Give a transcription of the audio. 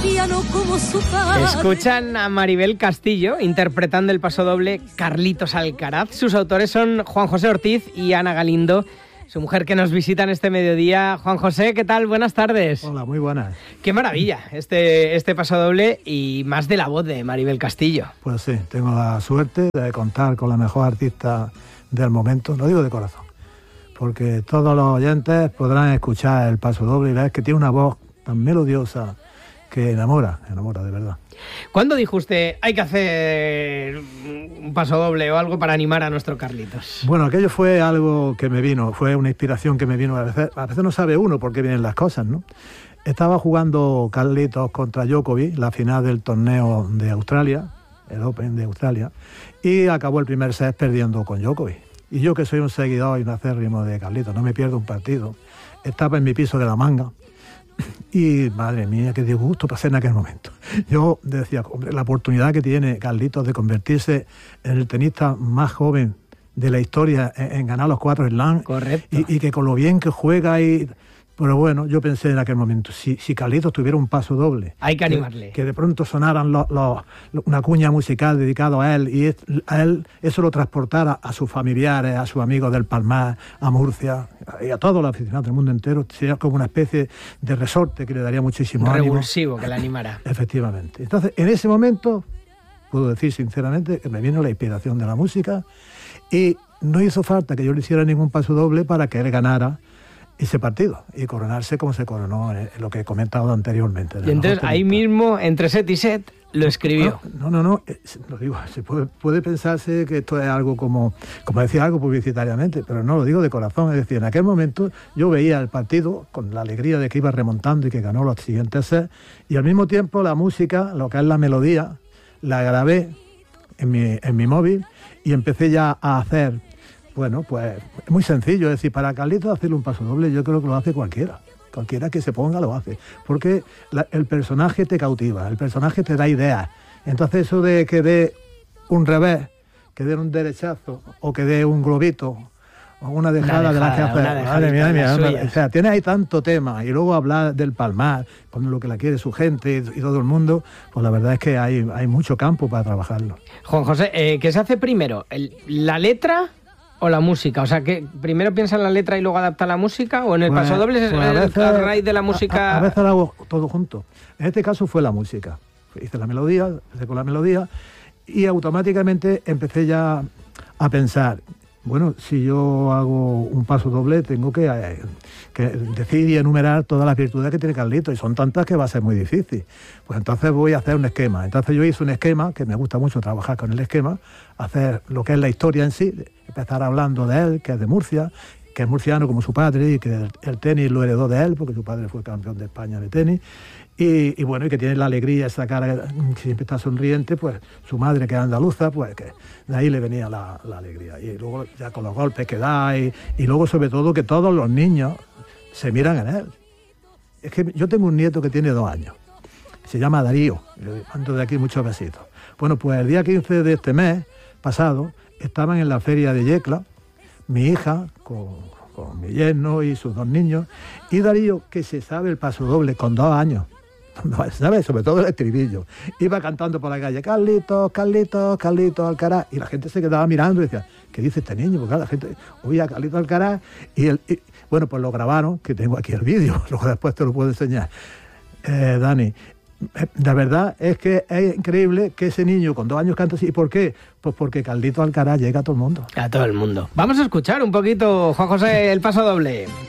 anciano como su padre. Escuchan a Maribel Castillo interpretando el pasodoble Carlitos Alcaraz. Sus autores son Juan José Ortiz y Ana Galindo, su mujer, que nos visitan este mediodía. Juan José, ¿qué tal? Buenas tardes. Hola, muy buenas. Qué maravilla este pasodoble, y más de la voz de Maribel Castillo. Pues sí, tengo la suerte de contar con la mejor artista del momento, lo digo de corazón, porque todos los oyentes podrán escuchar el pasodoble y ver que tiene una voz tan melodiosa que enamora de verdad. ¿Cuándo dijo usted, hay que hacer un pasodoble o algo para animar a nuestro Carlitos? Bueno, aquello fue algo que me vino, fue una inspiración que me vino. A veces no sabe uno por qué vienen las cosas, ¿no? Estaba jugando Carlitos contra Djokovic, la final del torneo de Australia, el Open de Australia, y acabó el primer set perdiendo con Djokovic. Y yo, que soy un seguidor y un acérrimo de Carlitos, no me pierdo un partido, estaba en mi piso de La Manga. Y madre mía, qué disgusto pasé en aquel momento. Yo decía, hombre, la oportunidad que tiene Carlitos de convertirse en el tenista más joven de la historia en ganar los 4 slams. Correcto. Y que con lo bien que juega y... Pero bueno, yo pensé en aquel momento, si Carlitos tuviera un pasodoble... Hay que animarle. Que de pronto sonaran una cuña musical dedicada a él, y a él eso lo transportara a sus familiares, a sus amigos del Palmar, a Murcia, y a todos los aficionados del mundo entero, sería como una especie de resorte que le daría muchísimo ánimo. Revulsivo, que le animara. Efectivamente. Entonces, en ese momento, puedo decir sinceramente que me vino la inspiración de la música, y no hizo falta que yo le hiciera ningún pasodoble para que él ganara ese partido y coronarse como se coronó en lo que he comentado anteriormente. Y entonces ahí mismo, entre set y set, lo escribió. No, lo digo, puede pensarse que esto es algo como decir algo publicitariamente, pero no, lo digo de corazón. Es decir, en aquel momento yo veía el partido con la alegría de que iba remontando y que ganó los siguientes sets, y al mismo tiempo la música, lo que es la melodía, la grabé en mi móvil y empecé ya a hacer. Bueno, pues es muy sencillo, es decir, para Carlitos hacerle un pasodoble yo creo que lo hace cualquiera que se ponga lo hace, porque el personaje te cautiva, el personaje te da ideas. Entonces eso de que dé un revés, que dé un derechazo, o que dé un globito, o una dejada de la que hacer, madre mía, o sea, tiene ahí tanto tema, y luego hablar del Palmar, con lo que la quiere su gente y todo el mundo, pues la verdad es que hay mucho campo para trabajarlo. Juan José, ¿qué se hace primero? ¿La letra o la música? O sea, que primero piensa en la letra y luego adapta la música, o en el pasodoble es a raíz de la música. A veces lo hago todo junto. En este caso fue la música. Hice la melodía, empecé con la melodía, y automáticamente empecé ya a pensar, bueno, si yo hago un pasodoble tengo que decir y enumerar todas las virtudes que tiene Carlitos, y son tantas que va a ser muy difícil. Pues entonces voy a hacer un esquema. Entonces yo hice un esquema, que me gusta mucho trabajar con el esquema, hacer lo que es la historia en sí, empezar hablando de él, que es de Murcia, que es murciano como su padre, y que el tenis lo heredó de él, porque su padre fue campeón de España de tenis, y bueno, y que tiene la alegría, esa cara que siempre está sonriente, pues su madre, que es andaluza, pues que de ahí le venía la alegría. Y luego ya con los golpes que da, y luego sobre todo que todos los niños se miran en él. Es que yo tengo un nieto que tiene 2 años, se llama Darío, le mando de aquí muchos besitos. Bueno, pues el día 15 de este mes pasado estaban en la feria de Yecla, mi hija con mi yerno y sus 2 niños, y Darío, que se sabe el pasodoble con 2 años, ¿sabes? Sobre todo el estribillo, iba cantando por la calle, Carlitos, Carlitos, Carlitos Alcaraz, y la gente se quedaba mirando y decía, ¿qué dice este niño? Porque la gente oía Carlitos Alcaraz, y bueno, pues lo grabaron, que tengo aquí el vídeo, luego después te lo puedo enseñar, Dani. La verdad es que es increíble que ese niño con 2 años cante así. ¿Y por qué? Pues porque Carlitos Alcaraz llega a todo el mundo. A todo el mundo. Vamos a escuchar un poquito, Juan José, el pasodoble.